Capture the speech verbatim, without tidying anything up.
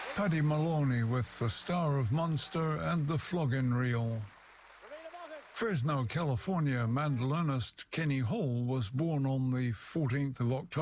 Paddy Maloney with The Star of Munster and The Flogging Reel. Fresno, California mandolinist Kenny Hall was born on the fourteenth of October